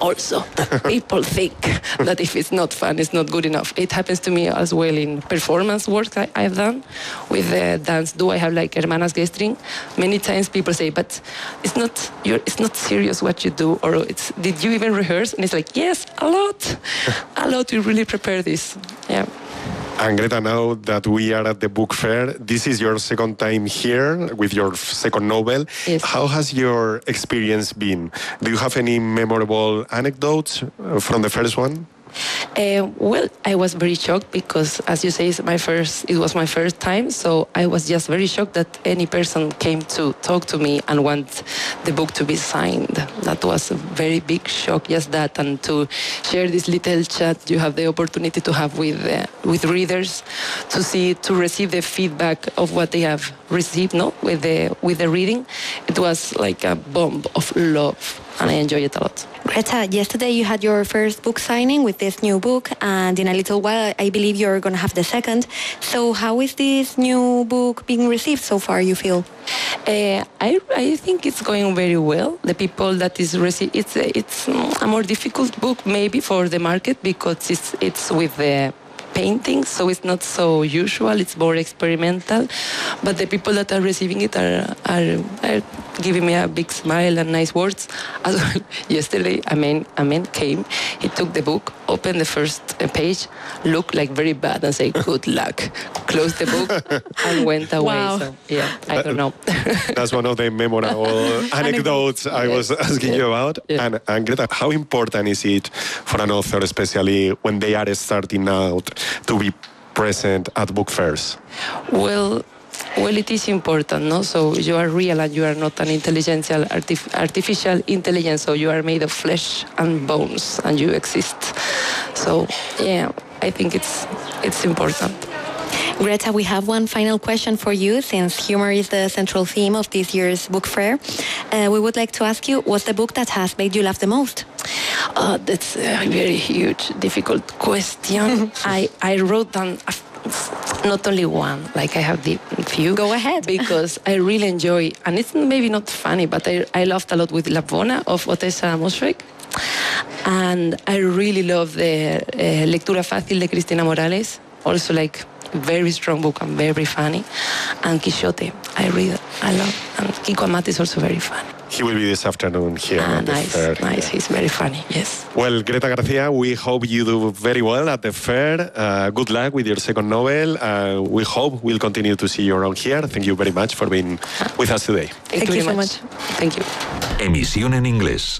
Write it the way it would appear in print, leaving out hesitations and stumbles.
also that people think that if it's not fun, it's not good enough. It happens to me as well in performance work I've done with dance. Do I have like Hermanas Gestring? Many times people say, but it's not serious what you do, or did you even rehearse? And it's like, yes, a lot. We really prepare this. Yeah. And Greta, now that we are at the book fair, this is your second time here with your second novel. Yes. How has your experience been? Do you have any memorable anecdotes from the first one? Well, I was very shocked because, as you say, it was my first time, so I was just very shocked that any person came to talk to me and want the book to be signed. That was a very big shock, just that, and to share this little chat you have the opportunity to have with readers, to receive the feedback of what they have received, with the reading. It was like a bomb of love, and I enjoy it a lot. Greta, yesterday you had your first book signing with this new book, and in a little while I believe you're going to have the second. So how is this new book being received so far, you feel? I think it's going very well. The people that is receiving, it's a more difficult book maybe for the market because it's with the paintings, so it's not so usual, it's more experimental, but the people that are receiving it are giving me a big smile and nice words. As well, yesterday a man came, he took the book, opened the first page, looked like very bad and said good luck, closed the book and went away. Wow. So yeah, I don't know. That's one of the memorable anecdotes I was asking you about. Yeah. And Greta, how important is it for an author, especially when they are starting out, to be present at book fairs? Well, it is important, no? So you are real and you are not an artificial intelligence, so you are made of flesh and bones and you exist. So, yeah, I think it's important. Greta, we have one final question for you, since humor is the central theme of this year's book fair. We would like to ask you, what's the book that has made you laugh the most? That's a very huge, difficult question. I wrote down not only one, like I have the few. Go ahead. Because I really enjoy, and it's maybe not funny, but I laughed a lot with La Bona of Otessa Moshfegh. And I really love the Lectura Fácil de Cristina Morales, also like very strong book and very funny. And Quixote, I love. And Kiko Amati is also very funny. He will be this afternoon here at the fair. Nice. He's very funny, yes. Well, Greta Garcia, we hope you do very well at the fair. Good luck with your second novel. We hope we'll continue to see you around here. Thank you very much for being with us today. Thank you so much. Thank you. Emisión en inglés.